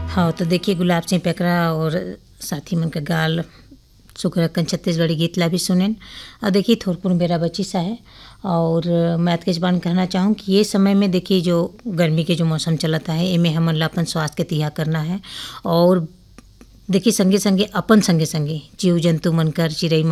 हाँ, तो देखिए गुलाब सिंह पेकरा और साथी मन का गाल सुखरकन छत्तीसगढ़ी गीत ला भी सुनेन। और देखिए थोरपुर मेरा बच्ची सा है। और मैं आज के जबान कहना चाहूँ कि ये समय में देखिए जो गर्मी के जो मौसम चलता है एमे हमन ला अपन स्वास्थ्य के तियाग करना है। और देखिए संगे संगे अपन संगे संगे जीव जंतु मन कर चिरई